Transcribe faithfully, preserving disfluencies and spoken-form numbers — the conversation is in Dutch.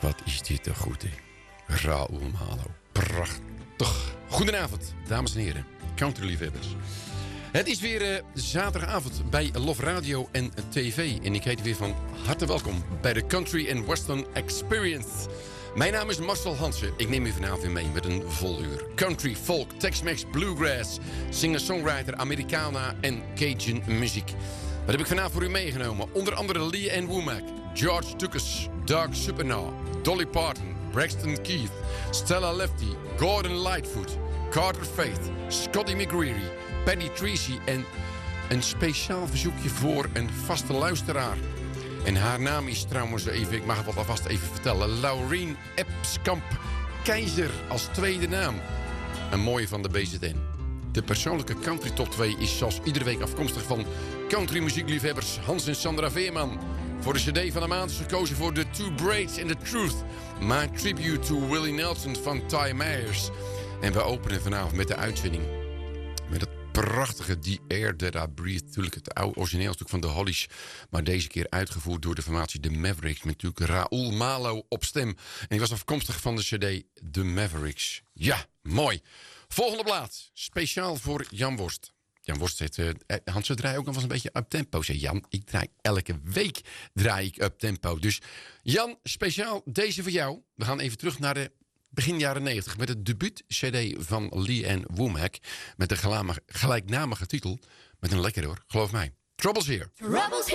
Wat is dit toch goed, hè? Raoul Malo. Prachtig. Goedenavond, dames en heren. Countryliefhebbers. Het is weer uh, zaterdagavond bij Love Radio en tv. En ik heet weer van harte welkom bij de Country and Western Experience. Mijn naam is Marcel Hansen. Ik neem u vanavond weer mee met een vol uur. Country, folk, Tex-Mex, bluegrass, singer-songwriter, Americana en Cajun muziek. Wat heb ik vanavond voor u meegenomen? Onder andere Lee Ann Womack, George Lucas, Doug Supernaw, Dolly Parton, Braxton Keith, Stella Lefty, Gordon Lightfoot, Carter Faith, Scotty McCreery, Penny Tracy en een speciaal verzoekje voor een vaste luisteraar. En haar naam is trouwens even, ik mag het wel alvast even vertellen, Laurien Epskamp Keizer als tweede naam. Een mooie van de B Z N. De persoonlijke country top twee is zoals iedere week afkomstig van country muziekliefhebbers Hans en Sandra Veerman. Voor de cd van de maand is gekozen voor The Two Braids and The Truth. My tribute to Willie Nelson van Ty Myers. En we openen vanavond met de uitzending met het prachtige The Air That I Breathe. Natuurlijk het oude origineel stuk van de Hollies. Maar deze keer uitgevoerd door de formatie The Mavericks. Met natuurlijk Raoul Malo op stem. En die was afkomstig van de cd The Mavericks. Ja, mooi. Volgende plaat. Speciaal voor Jan Worst. Jan Worst zegt, uh, Hans, we draaien ook nog wel eens een beetje up-tempo. Zeg Jan, ik draai elke week draai ik up-tempo. Dus Jan, speciaal deze voor jou. We gaan even terug naar de begin jaren negentig. Met het debuut-cd van Lee Ann Womack. Met de gelijknamige titel. Met een lekker hoor, geloof mij. Troubles Here. Troubles here.